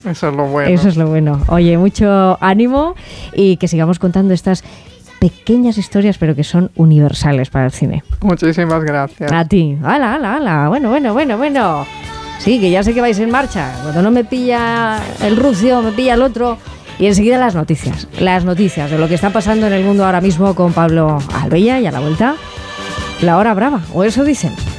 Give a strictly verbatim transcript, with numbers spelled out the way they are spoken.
Eso es lo bueno. Eso es lo bueno. Oye, mucho ánimo y que sigamos contando estas pequeñas historias, pero que son universales para el cine. Muchísimas gracias. A ti. ¡Hala, hala, hala! Bueno, bueno, bueno, bueno. Sí, que ya sé que vais en marcha. Cuando no me pilla el rucio, me pilla el otro. Y enseguida las noticias. Las noticias de lo que está pasando en el mundo ahora mismo con Pablo Albella y a la vuelta, la hora brava. O eso dicen.